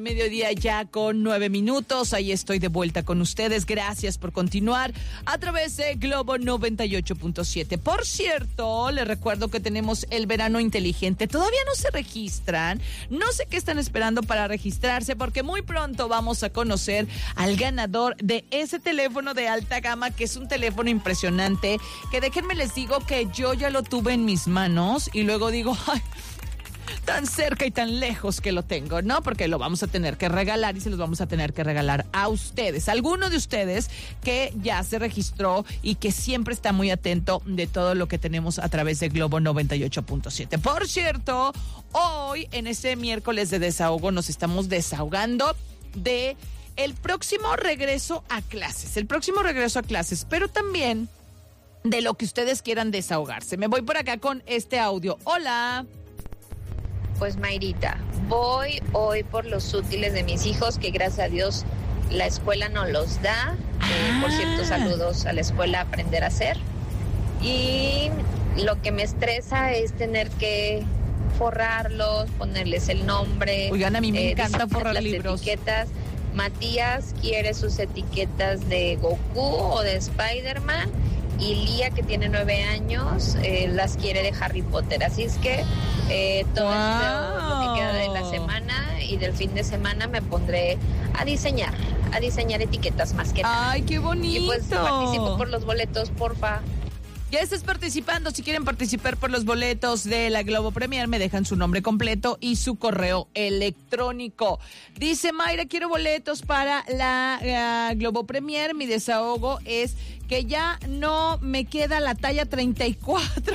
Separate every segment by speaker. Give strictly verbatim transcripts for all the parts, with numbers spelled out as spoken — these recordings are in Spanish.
Speaker 1: Mediodía ya con nueve minutos, ahí estoy de vuelta con ustedes, gracias por continuar a través de Globo noventa y ocho punto siete. Por cierto, les recuerdo que tenemos el verano inteligente, todavía no se registran, no sé qué están esperando para registrarse porque muy pronto vamos a conocer al ganador de ese teléfono de alta gama que es un teléfono impresionante, que déjenme les digo que yo ya lo tuve en mis manos y luego digo, ay, tan cerca y tan lejos que lo tengo, ¿no? Porque lo vamos a tener que regalar y se los vamos a tener que regalar a ustedes. Alguno de ustedes que ya se registró y que siempre está muy atento de todo lo que tenemos a través de Globo noventa y ocho punto siete. Por cierto, hoy en ese miércoles de desahogo nos estamos desahogando de el próximo regreso a clases, el próximo regreso a clases, pero también de lo que ustedes quieran desahogarse. Me voy por acá con este audio. Hola.
Speaker 2: Pues Mayrita, voy hoy por los útiles de mis hijos, que gracias a Dios la escuela no los da. Eh, por cierto, saludos a la escuela Aprender a Hacer. Y lo que me estresa es tener que forrarlos, ponerles el nombre.
Speaker 1: Oigan, a mí me
Speaker 2: eh,
Speaker 1: encanta forrar
Speaker 2: las
Speaker 1: libros.
Speaker 2: Etiquetas. Matías quiere sus etiquetas de Goku o de Spider-Man. Y Lía, que tiene nueve años, eh, las quiere de Harry Potter. Así es que eh, todo
Speaker 1: wow.
Speaker 2: esto, lo que queda de la semana y del fin de semana me pondré a diseñar, a diseñar etiquetas más que nada.
Speaker 1: ¡Ay, qué bonito!
Speaker 2: Y pues participo por los boletos, porfa.
Speaker 1: Ya estás participando. Si quieren participar por los boletos de la Globo Premier, me dejan su nombre completo y su correo electrónico. Dice Mayra, quiero boletos para la uh, Globo Premier. Mi desahogo es que ya no me queda la talla treinta y cuatro.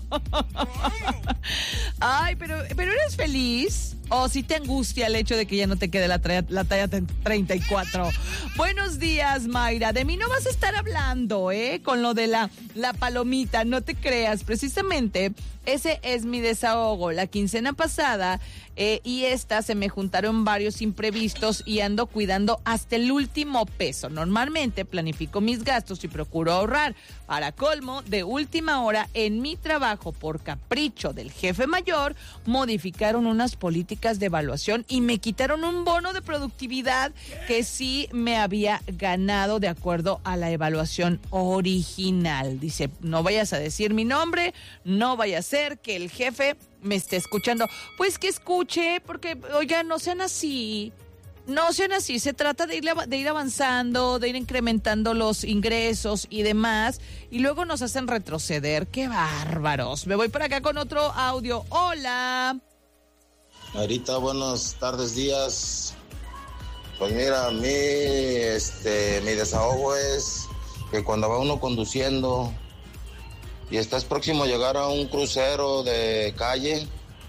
Speaker 1: Ay, pero, pero ¿eres feliz? ¿O si te angustia el hecho de que ya no te quede la, tra- la talla treinta y cuatro? Buenos días, Mayra. De mí no vas a estar hablando, ¿eh? Con lo de la, la palomita, no te creas. Precisamente ese es mi desahogo. La quincena pasada eh, y esta se me juntaron varios imprevistos y ando cuidando hasta el último peso. Normalmente planifico mis gastos y procuro ahorrar. Para colmo, de última hora en mi trabajo, por capricho del jefe mayor, modificaron unas políticas de evaluación y me quitaron un bono de productividad que sí me había ganado de acuerdo a la evaluación original. Dice, no vayas a decir mi nombre, no vaya a ser que el jefe me esté escuchando. Pues que escuche, porque, oigan, no sean así. No sean así, se trata de ir, de ir avanzando, de ir incrementando los ingresos y demás, y luego nos hacen retroceder. ¡Qué bárbaros! Me voy por acá con otro audio. ¡Hola!
Speaker 3: Marita, buenas tardes, días. Pues mira, a mí, este, mi desahogo es que cuando va uno conduciendo y estás próximo a llegar a un crucero de calle,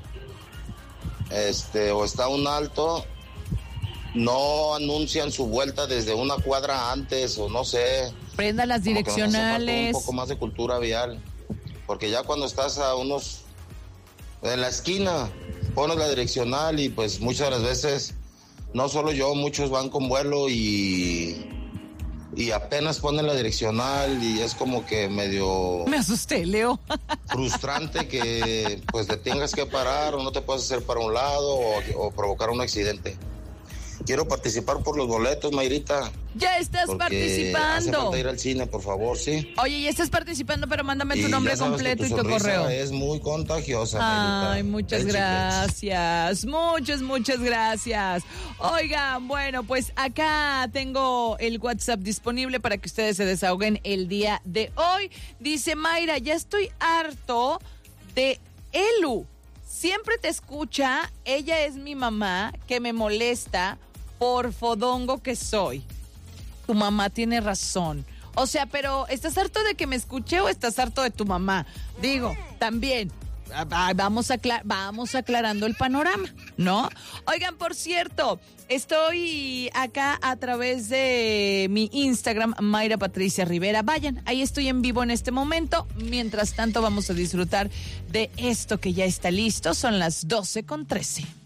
Speaker 3: este, o está un alto, no anuncian su vuelta desde una cuadra antes, o no sé.
Speaker 1: Prenda las direccionales.
Speaker 3: Un poco más de cultura vial, porque ya cuando estás a unos, en la esquina, pones la direccional y pues muchas de las veces, no solo yo, muchos van con vuelo y, y apenas ponen la direccional y es como que medio...
Speaker 1: Me asusté, Leo.
Speaker 3: Frustrante que pues te tengas que parar o no te puedes hacer para un lado o, o provocar un accidente. Quiero participar por los boletos, Mayrita.
Speaker 1: Ya estás participando.
Speaker 3: Hace falta ir al cine, por favor, ¿sí?
Speaker 1: Oye, ya estás participando, pero mándame tu
Speaker 3: y
Speaker 1: nombre
Speaker 3: ya sabes
Speaker 1: completo
Speaker 3: que tu
Speaker 1: y tu correo.
Speaker 3: Es muy contagiosa, Mayrita.
Speaker 1: Ay, muchas
Speaker 3: Ven,
Speaker 1: gracias. Chicles. Muchas, muchas gracias. Oigan, bueno, pues acá tengo el WhatsApp disponible para que ustedes se desahoguen el día de hoy. Dice Mayra, ya estoy harto de Elu. Siempre te escucha, ella es mi mamá, que me molesta por fodongo que soy. Tu mamá tiene razón. O sea, pero ¿estás harto de que me escuche o estás harto de tu mamá? Digo, también, vamos, aclar- vamos aclarando el panorama, ¿no? Oigan, por cierto, estoy acá a través de mi Instagram, Mayra Patricia Rivera. Vayan, ahí estoy en vivo en este momento. Mientras tanto, vamos a disfrutar de esto que ya está listo. Son las doce con trece.